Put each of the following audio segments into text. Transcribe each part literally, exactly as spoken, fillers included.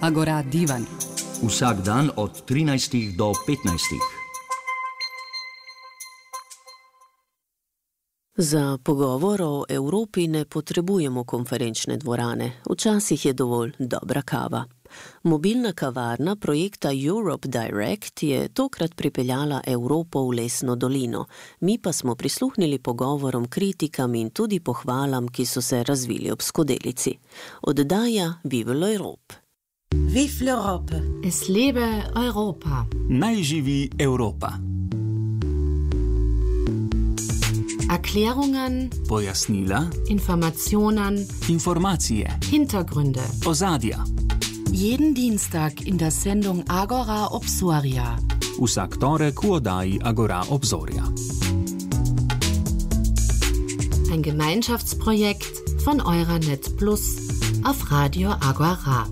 Agora Divan. Vsak dan od trinajstih do petnajstih. Za pogovor o Evropi ne potrebujemo konferenčne dvorane. Včasih je dovolj dobra kava. Mobilna kavarna projekta Europe Direct je tokrat pripeljala Evropo v lesno dolino. Mi pa smo prisluhnili pogovorom, kritikam in tudi pohvalam, ki so se razvili ob skodelici. Oddaja Vive l'Europe. Vive l'Europe. Es lebe Europa. Naj živi Evropa. Erklärungen, Pojasnila, Informationen, Informacije, Hintergründe. Ozadja. Jeden Dienstag in der Sendung Agora Obsoria. Vsak torek v oddaji Agora Obzorja. Ein Gemeinschaftsprojekt von Euranet Plus auf Radio Agora.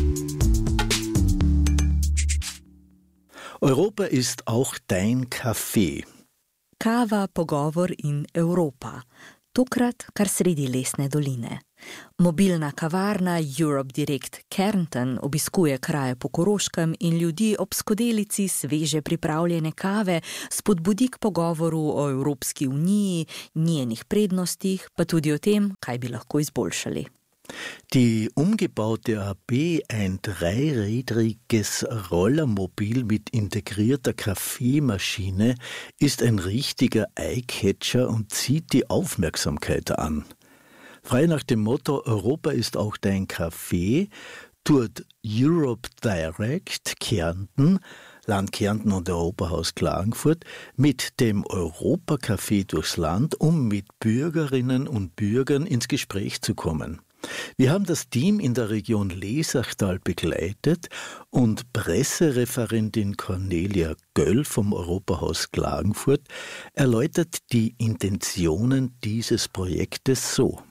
Europa ist auch dein Café. Kava, pogovor in Evropa. Tokrat kar sredi lesne doline. Mobilna kavarna Europe Direct Kärnten obiskuje kraje po Koroškem in ljudi ob skodelici sveže pripravljene kave spodbudi k pogovoru o Evropski uniji, njenih prednostih, pa tudi o tem, kaj bi lahko izboljšali. Die umgebaute A B, ein dreirädriges Rollermobil mit integrierter Kaffeemaschine, ist ein richtiger Eyecatcher und zieht die Aufmerksamkeit an. Frei nach dem Motto Europa ist auch dein Café, tourt Europe Direct Kärnten, Land Kärnten und Europahaus Klagenfurt, mit dem Europacafé durchs Land, um mit Bürgerinnen und Bürgern ins Gespräch zu kommen. Wir haben das Team in der Region Lesachtal begleitet und Pressereferentin Cornelia Göll vom Europahaus Klagenfurt erläutert die Intentionen dieses Projektes so.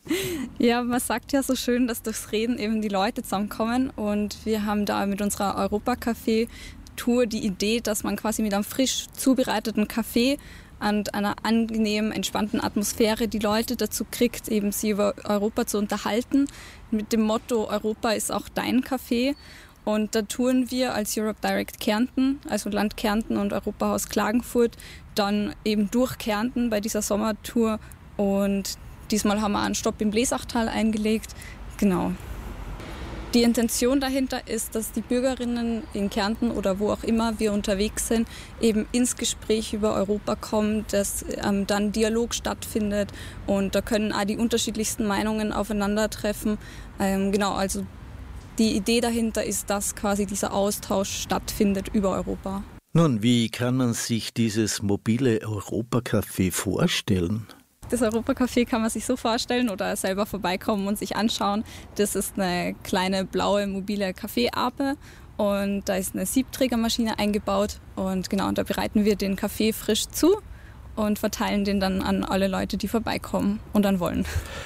Ja, man sagt ja so schön, dass durchs Reden eben die Leute zusammenkommen, und wir haben da mit unserer Europacafé-Tour die Idee, dass man quasi mit einem frisch zubereiteten Kaffee und einer angenehmen, entspannten Atmosphäre die Leute dazu kriegt, eben sie über Europa zu unterhalten, mit dem Motto Europa ist auch dein Café. Und da touren wir als Europe Direct Kärnten, also Land Kärnten und Europahaus Klagenfurt, dann eben durch Kärnten bei dieser Sommertour, und diesmal haben wir einen Stopp im Lesachtal eingelegt. Genau. Die Intention dahinter ist, dass die Bürgerinnen in Kärnten oder wo auch immer wir unterwegs sind, eben ins Gespräch über Europa kommen, dass ähm, dann Dialog stattfindet, und da können auch die unterschiedlichsten Meinungen aufeinandertreffen. Ähm, genau, also die Idee dahinter ist, dass quasi dieser Austausch stattfindet über Europa. Nun, wie kann man sich dieses mobile Europacafé vorstellen? Das Europacafé kann man sich so vorstellen oder selber vorbeikommen und sich anschauen. Das ist eine kleine blaue mobile Kaffeeape, und da ist eine Siebträgermaschine eingebaut, und genau, da bereiten wir den Kaffee frisch zu und verteilen den dann an alle Leute, die vorbeikommen und dann wollen.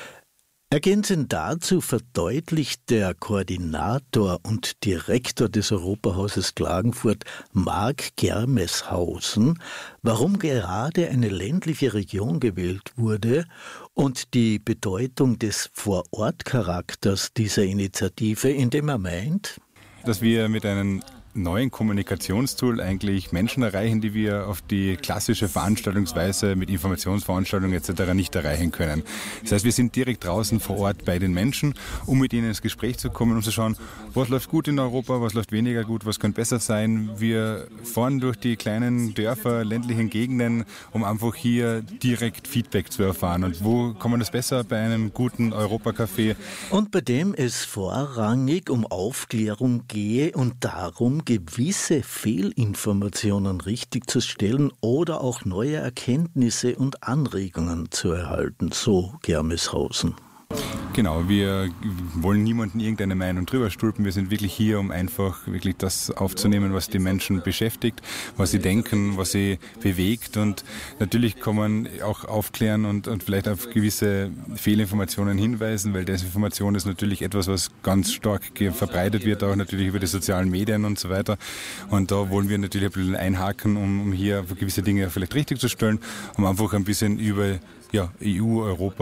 Ergänzend dazu verdeutlicht der Koordinator und Direktor des Europahauses Klagenfurt, Marc Germeshausen, warum gerade eine ländliche Region gewählt wurde und die Bedeutung des Vor-Ort-Charakters dieser Initiative, indem er meint, dass wir mit einem neuen Kommunikationstool eigentlich Menschen erreichen, die wir auf die klassische Veranstaltungsweise mit Informationsveranstaltungen et cetera nicht erreichen können. Das heißt, wir sind direkt draußen vor Ort bei den Menschen, um mit ihnen ins Gespräch zu kommen, um zu schauen, was läuft gut in Europa, was läuft weniger gut, was könnte besser sein. Wir fahren durch die kleinen Dörfer, ländlichen Gegenden, um einfach hier direkt Feedback zu erfahren. Und wo kann man das besser bei einem guten Europacafé? Und bei dem es vorrangig um Aufklärung gehe und darum, gewisse Fehlinformationen richtig zu stellen oder auch neue Erkenntnisse und Anregungen zu erhalten, so Germeshausen. Genau, wir wollen niemanden irgendeine Meinung drüber stülpen. Wir sind wirklich hier, um einfach wirklich das aufzunehmen, was die Menschen beschäftigt, was sie denken, was sie bewegt. Und natürlich kann man auch aufklären und, und vielleicht auf gewisse Fehlinformationen hinweisen, weil Desinformation ist natürlich etwas, was ganz stark verbreitet wird, auch natürlich über die sozialen Medien und so weiter. Und da wollen wir natürlich ein bisschen einhaken, um, um hier gewisse Dinge vielleicht richtig zu stellen, um einfach ein bisschen über ja, E U, Europa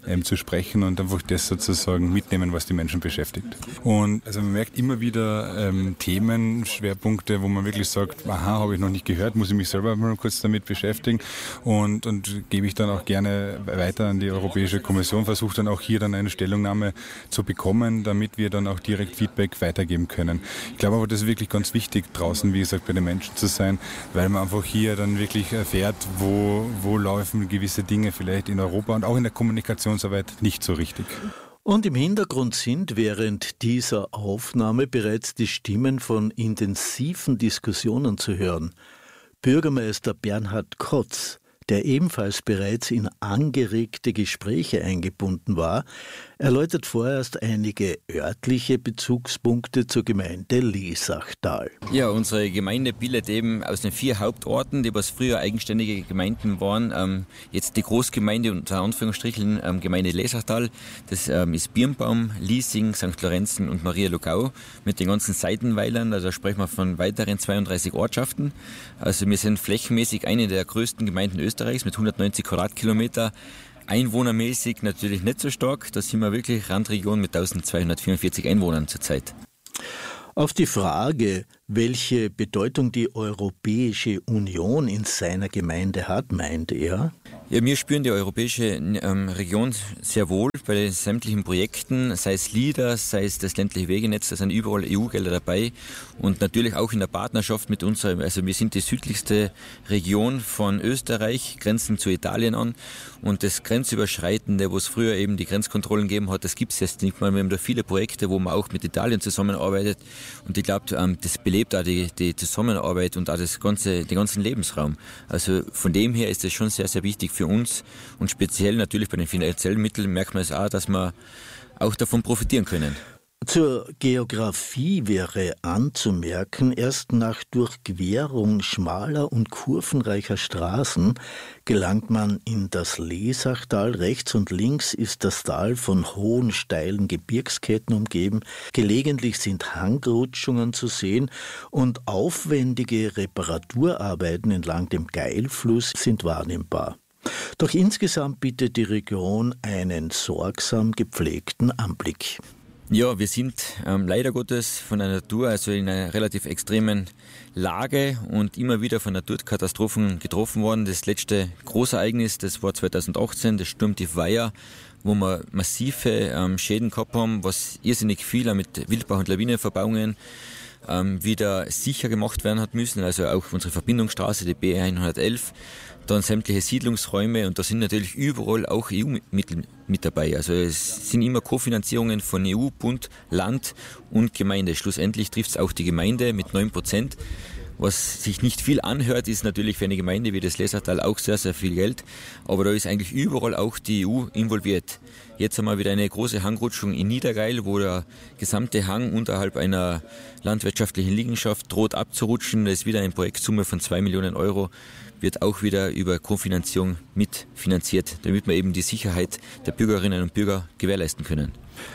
ähm, zu sprechen und einfach das sozusagen mitnehmen, was die Menschen beschäftigt. Und also man merkt immer wieder ähm, Themen, Schwerpunkte, wo man wirklich sagt, aha, habe ich noch nicht gehört, muss ich mich selber mal kurz damit beschäftigen und, und gebe ich dann auch gerne weiter an die Europäische Kommission, versuche dann auch hier dann eine Stellungnahme zu bekommen, damit wir dann auch direkt Feedback weitergeben können. Ich glaube aber, das ist wirklich ganz wichtig, draußen, wie gesagt, bei den Menschen zu sein, weil man einfach hier dann wirklich erfährt, wo, wo laufen gewisse Dinge vielleicht in Europa und auch in der Kommunikationsarbeit nicht so richtig. Und im Hintergrund sind während dieser Aufnahme bereits die Stimmen von intensiven Diskussionen zu hören. Bürgermeister Bernhard Kotz, der ebenfalls bereits in angeregte Gespräche eingebunden war, erläutert vorerst einige örtliche Bezugspunkte zur Gemeinde Lesachtal. Ja, unsere Gemeinde bildet eben aus den vier Hauptorten, die was früher eigenständige Gemeinden waren, ähm, jetzt die Großgemeinde unter Anführungsstrichen ähm, Gemeinde Lesachtal. Das ähm, ist Birnbaum, Liesing, Sankt Lorenzen und Maria Lugau mit den ganzen Seitenweilern. Also sprechen wir von weiteren zweiunddreißig Ortschaften. Also wir sind flächenmäßig eine der größten Gemeinden Österreichs mit hundertneunzig Quadratkilometer. Einwohnermäßig natürlich nicht so stark. Da sind wir wirklich Randregion mit eintausendzweihundertvierundvierzig Einwohnern zurzeit. Auf die Frage, welche Bedeutung die Europäische Union in seiner Gemeinde hat, meint er: Ja, wir spüren die europäische ähm, Region sehr wohl bei sämtlichen Projekten, sei es LEADER, sei es das ländliche Wegenetz, da sind überall E U-Gelder dabei und natürlich auch in der Partnerschaft mit unserer, also wir sind die südlichste Region von Österreich, grenzen zu Italien an und das Grenzüberschreitende, wo es früher eben die Grenzkontrollen gegeben hat, das gibt es jetzt nicht mehr. Wir haben da viele Projekte, wo man auch mit Italien zusammenarbeitet und ich glaube, ähm, das belebt auch die, die Zusammenarbeit und auch das ganze, den ganzen Lebensraum. Also von dem her ist das schon sehr, sehr wichtig für uns und speziell natürlich bei den finanziellen Mitteln merkt man es auch, dass wir auch davon profitieren können. Zur Geografie wäre anzumerken, erst nach Durchquerung schmaler und kurvenreicher Straßen gelangt man in das Lesachtal. Rechts und links ist das Tal von hohen, steilen Gebirgsketten umgeben. Gelegentlich sind Hangrutschungen zu sehen und aufwendige Reparaturarbeiten entlang dem Geilfluss sind wahrnehmbar. Doch insgesamt bietet die Region einen sorgsam gepflegten Anblick. Ja, wir sind ähm, leider Gottes von der Natur, also in einer relativ extremen Lage und immer wieder von Naturkatastrophen getroffen worden. Das letzte Großereignis, das war zweitausendachtzehn, das Sturmtief Weiher, wo wir massive ähm, Schäden gehabt haben, was irrsinnig viel mit Wildbach- und Lawinenverbauungen ähm, wieder sicher gemacht werden hat müssen. Also auch unsere Verbindungsstraße, die B hundertelf, dann sämtliche Siedlungsräume und da sind natürlich überall auch E U-Mittel mit dabei. Also es sind immer Kofinanzierungen von E U, Bund, Land und Gemeinde. Schlussendlich trifft es auch die Gemeinde mit neun Prozent. Was sich nicht viel anhört, ist natürlich für eine Gemeinde wie das Lesachtal auch sehr, sehr viel Geld. Aber da ist eigentlich überall auch die E U involviert. Jetzt haben wir wieder eine große Hangrutschung in Niedergeil, wo der gesamte Hang unterhalb einer landwirtschaftlichen Liegenschaft droht abzurutschen. Das ist wieder eine Projektsumme von zwei Millionen Euro. Wird auch wieder über Kofinanzierung mitfinanziert, damit wir eben die Sicherheit der Bürgerinnen und Bürger gewährleisten können.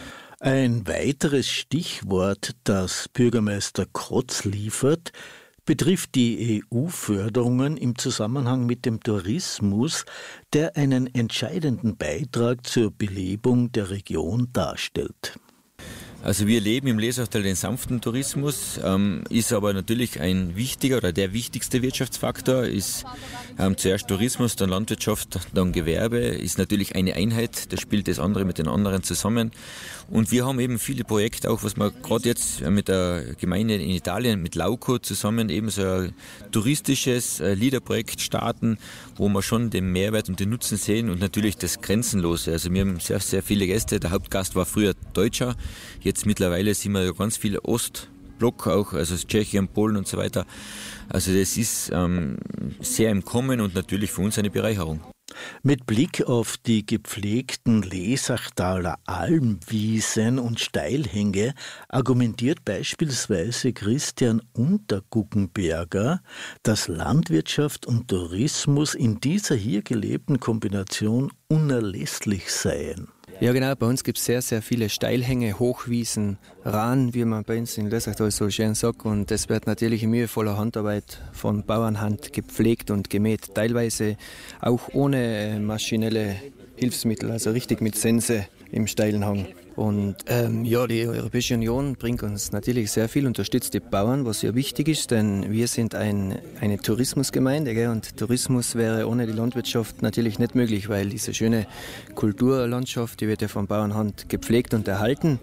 Ein weiteres Stichwort, das Bürgermeister Kotz liefert, betrifft die E U-Förderungen im Zusammenhang mit dem Tourismus, der einen entscheidenden Beitrag zur Belebung der Region darstellt. Also wir leben im Lesachtal den sanften Tourismus, ähm, ist aber natürlich ein wichtiger oder der wichtigste Wirtschaftsfaktor, ist ähm, zuerst Tourismus, dann Landwirtschaft, dann Gewerbe, ist natürlich eine Einheit, das spielt das andere mit den anderen zusammen. Und wir haben eben viele Projekte, auch was wir gerade jetzt mit der Gemeinde in Italien, mit Lauco zusammen eben so ein touristisches äh, LEADER-Projekt starten, wo wir schon den Mehrwert und den Nutzen sehen und natürlich das Grenzenlose. Also wir haben sehr, sehr viele Gäste, der Hauptgast war früher Deutscher, jetzt mittlerweile sind wir ganz viele Ostblock auch, also Tschechien, Polen und so weiter. Also das ist ähm, sehr im Kommen und natürlich für uns eine Bereicherung. Mit Blick auf die gepflegten Lesachtaler Almwiesen und Steilhänge argumentiert beispielsweise Christian Unterguggenberger, dass Landwirtschaft und Tourismus in dieser hier gelebten Kombination unerlässlich seien. Ja genau, bei uns gibt es sehr, sehr viele Steilhänge, Hochwiesen, Rahn, wie man bei uns in Lesachtal so schön sagt. Und das wird natürlich in mühevoller Handarbeit von Bauernhand gepflegt und gemäht. Teilweise auch ohne maschinelle Hilfsmittel, also richtig mit Sense im steilen Hang. Und ähm, ja, die Europäische Union bringt uns natürlich sehr viel, unterstützt die Bauern, was sehr wichtig ist, denn wir sind ein, eine Tourismusgemeinde, gell? Und Tourismus wäre ohne die Landwirtschaft natürlich nicht möglich, weil diese schöne Kulturlandschaft, die wird ja von Bauernhand gepflegt und erhalten.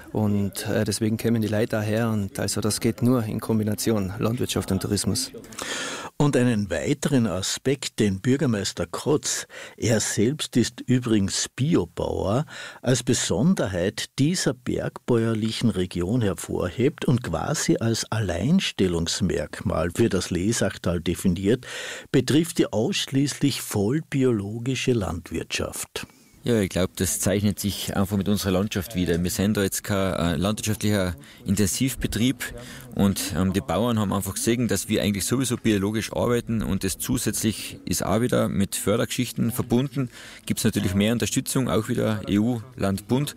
Und äh, deswegen kämen die Leute daher und also das geht nur in Kombination Landwirtschaft und Tourismus. Und einen weiteren Aspekt, den Bürgermeister Kotz, er selbst ist übrigens Biobauer, als Besonderheit dieser bergbäuerlichen Region hervorhebt und quasi als Alleinstellungsmerkmal für das Lesachtal definiert, betrifft die ausschließlich vollbiologische Landwirtschaft. Ja, ich glaube, das zeichnet sich einfach mit unserer Landschaft wieder. Wir sind da jetzt kein äh, landwirtschaftlicher Intensivbetrieb und ähm, die Bauern haben einfach gesehen, dass wir eigentlich sowieso biologisch arbeiten und das zusätzlich ist auch wieder mit Fördergeschichten verbunden. Gibt es natürlich mehr Unterstützung, auch wieder E U, Land, Bund.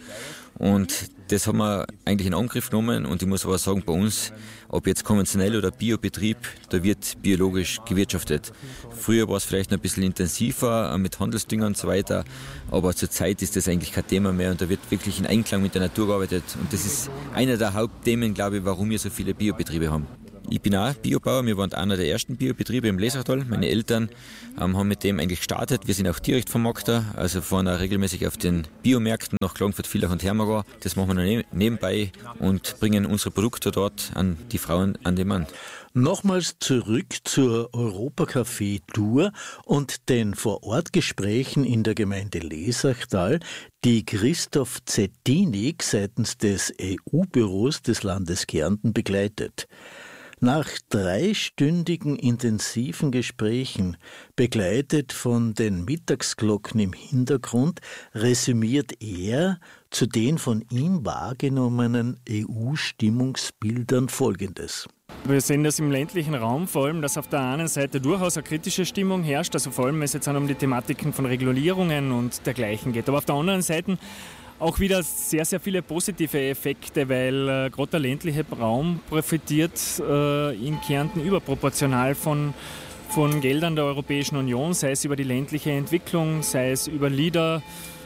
Und das haben wir eigentlich in Angriff genommen und ich muss aber sagen, bei uns, ob jetzt konventionell oder Biobetrieb, da wird biologisch gewirtschaftet. Früher war es vielleicht noch ein bisschen intensiver mit Handelsdüngern und so weiter, aber zurzeit ist das eigentlich kein Thema mehr und da wird wirklich in Einklang mit der Natur gearbeitet und das ist einer der Hauptthemen, glaube ich, warum wir so viele Biobetriebe haben. Ich bin auch Biobauer, wir waren einer der ersten Biobetriebe im Lesachtal. Meine Eltern ähm, haben mit dem eigentlich gestartet. Wir sind auch direkt Vermarkter, also fahren auch regelmäßig auf den Biomärkten nach Klagenfurt, Villach und Hermagor. Das machen wir noch nebenbei und bringen unsere Produkte dort an die Frauen an den Mann. Nochmals zurück zur Europacafé-Tour und den Vorortgesprächen in der Gemeinde Lesachtal, die Christoph Zettinig seitens des E U-Büros des Landes Kärnten begleitet. Nach dreistündigen intensiven Gesprächen, begleitet von den Mittagsglocken im Hintergrund, resümiert er zu den von ihm wahrgenommenen E U-Stimmungsbildern Folgendes. Wir sehen das im ländlichen Raum vor allem, dass auf der einen Seite durchaus eine kritische Stimmung herrscht, also vor allem wenn es jetzt um die Thematiken von Regulierungen und dergleichen geht. Aber auf der anderen Seite auch wieder sehr, sehr viele positive Effekte, weil äh, gerade der ländliche Raum profitiert äh, in Kärnten überproportional von, von Geldern der Europäischen Union, sei es über die ländliche Entwicklung, sei es über LEADER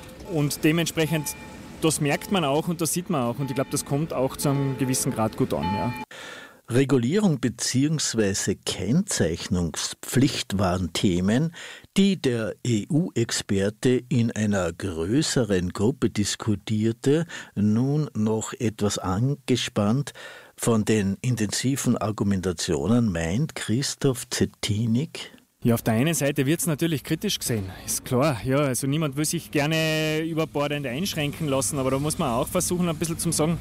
und dementsprechend, das merkt man auch und das sieht man auch und ich glaube, das kommt auch zu einem gewissen Grad gut an. Ja. Regulierung bzw. Kennzeichnungspflicht waren Themen, die der E U-Experte in einer größeren Gruppe diskutierte, nun noch etwas angespannt von den intensiven Argumentationen, meint Christoph Zettinig. Ja, auf der einen Seite wird es natürlich kritisch gesehen, ist klar. Ja, also niemand will sich gerne überbordend einschränken lassen, aber da muss man auch versuchen, ein bisschen zu sagen,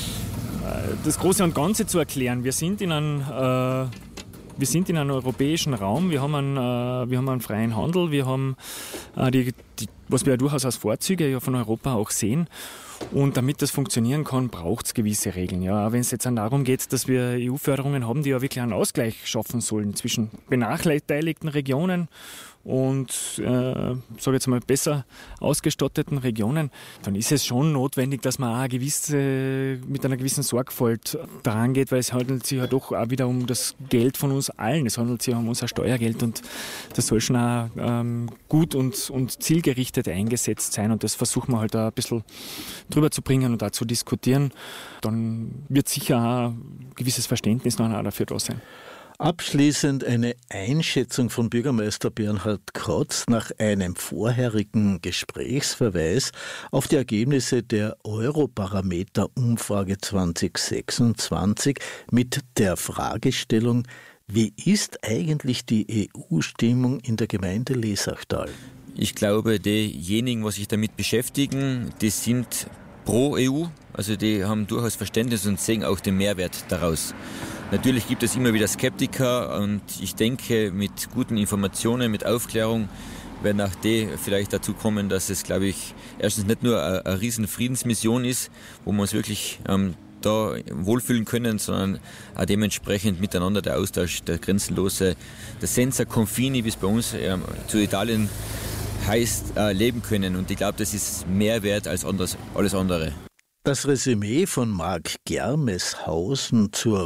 das Große und Ganze zu erklären. Wir sind in einem, äh, wir sind in einem europäischen Raum, wir haben einen, äh, wir haben einen freien Handel, wir haben, äh, die, die, was wir ja durchaus als Vorzüge ja von Europa auch sehen. Und damit das funktionieren kann, braucht es gewisse Regeln. Ja, wenn es jetzt darum geht, dass wir E U-Förderungen haben, die ja wirklich einen Ausgleich schaffen sollen zwischen benachteiligten Regionen und, äh, sage jetzt mal, besser ausgestatteten Regionen, dann ist es schon notwendig, dass man auch eine gewisse, mit einer gewissen Sorgfalt daran geht, weil es handelt sich ja doch auch wieder um das Geld von uns allen. Es handelt sich um unser Steuergeld und das soll schon auch ähm, gut und, und zielgerichtet eingesetzt sein und das versuchen wir halt auch ein bisschen drüber zu bringen und auch zu diskutieren. Dann wird sicher auch ein gewisses Verständnis noch auch dafür da sein. Abschließend eine Einschätzung von Bürgermeister Bernhard Kotz nach einem vorherigen Gesprächsverweis auf die Ergebnisse der Eurobarometer-Umfrage zwanzig sechsundzwanzig mit der Fragestellung: Wie ist eigentlich die E U-Stimmung in der Gemeinde Lesachtal? Ich glaube, diejenigen, die sich damit beschäftigen, die sind pro E U, also die haben durchaus Verständnis und sehen auch den Mehrwert daraus. Natürlich gibt es immer wieder Skeptiker und ich denke, mit guten Informationen, mit Aufklärung werden auch die vielleicht dazu kommen, dass es, glaube ich, erstens nicht nur eine, eine riesen Friedensmission ist, wo wir uns wirklich ähm, da wohlfühlen können, sondern auch dementsprechend miteinander der Austausch, der grenzenlose, der Senza Confini, wie es bei uns ähm, zu Italien heißt, äh, leben können. Und ich glaube, das ist mehr wert als anders, alles andere. Das Resümee von Marc Germeshausen zur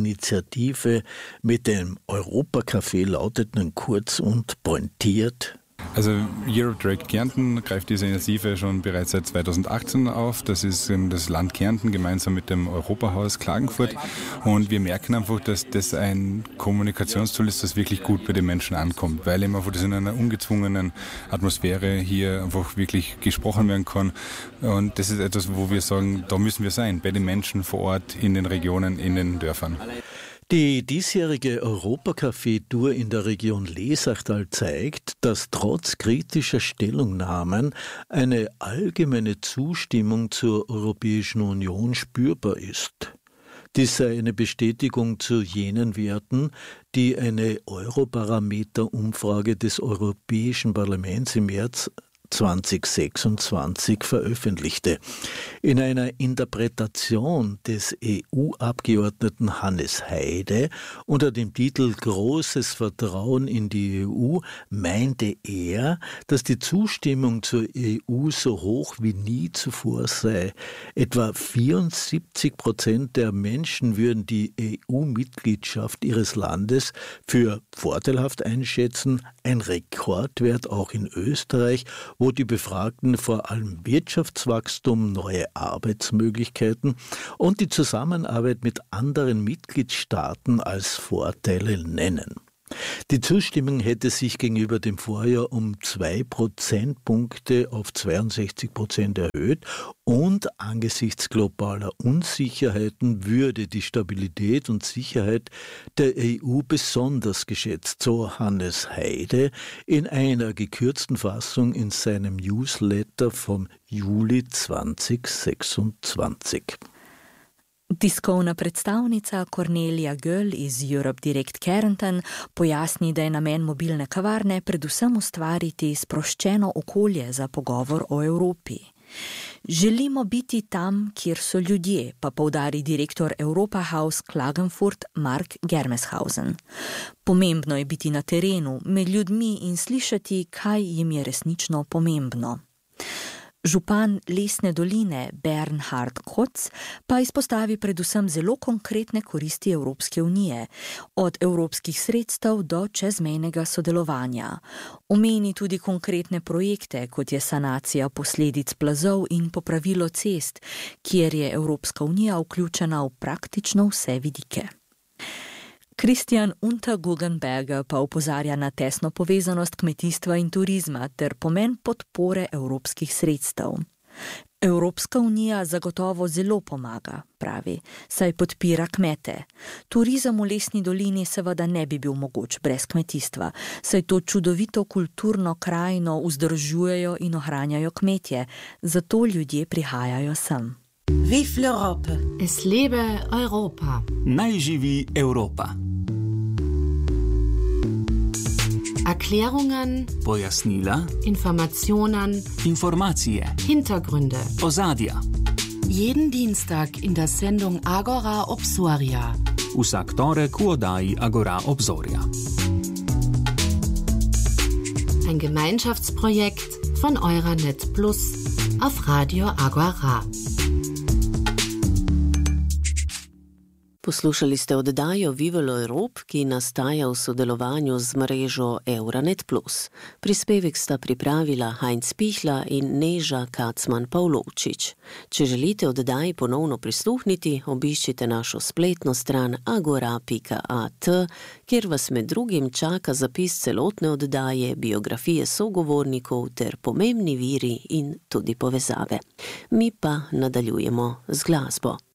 Vorortinitiative mit dem Europacafé lautet nun kurz und pointiert: Also Europe Direct Kärnten greift diese Initiative schon bereits seit zweitausendachtzehn auf. Das ist das Land Kärnten gemeinsam mit dem Europahaus Klagenfurt. Und wir merken einfach, dass das ein Kommunikationstool ist, das wirklich gut bei den Menschen ankommt, weil eben einfach das in einer ungezwungenen Atmosphäre hier einfach wirklich gesprochen werden kann. Und das ist etwas, wo wir sagen, da müssen wir sein, bei den Menschen vor Ort, in den Regionen, in den Dörfern. Die diesjährige Europacafé-Tour in der Region Lesachtal zeigt, dass trotz kritischer Stellungnahmen eine allgemeine Zustimmung zur Europäischen Union spürbar ist. Dies sei eine Bestätigung zu jenen Werten, die eine Eurobarometer-Umfrage des Europäischen Parlaments im März zweitausendsechsundzwanzig veröffentlichte. In einer Interpretation des E U-Abgeordneten Hannes Heide unter dem Titel Großes Vertrauen in die E U meinte er, dass die Zustimmung zur E U so hoch wie nie zuvor sei. Etwa vierundsiebzig Prozent der Menschen würden die E U-Mitgliedschaft ihres Landes für vorteilhaft einschätzen, ein Rekordwert auch in Österreich, wo die Befragten vor allem Wirtschaftswachstum, neue Arbeitsmöglichkeiten und die Zusammenarbeit mit anderen Mitgliedstaaten als Vorteile nennen. Die Zustimmung hätte sich gegenüber dem Vorjahr um zwei Prozentpunkte auf zweiundsechzig Prozent erhöht und angesichts globaler Unsicherheiten würde die Stabilität und Sicherheit der E U besonders geschätzt, so Hannes Heide in einer gekürzten Fassung in seinem Newsletter vom Juli zweitausendsechsundzwanzig. Tiskovna predstavnica Kornelija Göll iz Europe Direct Kärnten pojasni, da je namen mobilne kavarne predvsem ustvariti sproščeno okolje za pogovor o Evropi. Želimo biti tam, kjer so ljudje, pa poudari direktor Europahaus Klagenfurt Mark Germeshausen. Pomembno je biti na terenu, med ljudmi in slišati, kaj jim je resnično pomembno. Župan Lesne doline Bernhard Kotz pa izpostavi predvsem zelo konkretne koristi Evropske unije, od evropskih sredstev do čezmejnega sodelovanja. Omeni tudi konkretne projekte, kot je sanacija posledic plazov in popravilo cest, kjer je Evropska unija vključena v praktično vse vidike. Christian Unterguggenberger pa opozarja na tesno povezanost kmetijstva in turizma ter pomen podpore evropskih sredstev. Evropska unija zagotovo zelo pomaga, pravi, saj podpira kmete. Turizem v Lesni dolini seveda ne bi bil mogoč brez kmetijstva, saj to čudovito kulturno krajino vzdržujejo in ohranjajo kmetje, zato ljudje prihajajo sem. Vive l'Europe! Es lebe Europa! Naj živi Evropa! Erklärungen, Pojasnila, Informationen, Informacije, Hintergründe, Ozadja. Jeden Dienstag in der Sendung Agora Obsoria. Vsak torek v oddaji Agora Obzorja. Ein Gemeinschaftsprojekt von Euranet Plus auf Radio Agora. Poslušali ste oddajo Vive l'Europe, ki nastaja v sodelovanju z mrežo Euranet plus. Prispevek sta pripravila Heinz Pihla in Neža Kacman-Pavlovčič. Če želite oddaji ponovno prisluhniti, obiščite našo spletno stran agora pika at, kjer vas med drugim čaka zapis celotne oddaje, biografije sogovornikov ter pomembni viri in tudi povezave. Mi pa nadaljujemo z glasbo.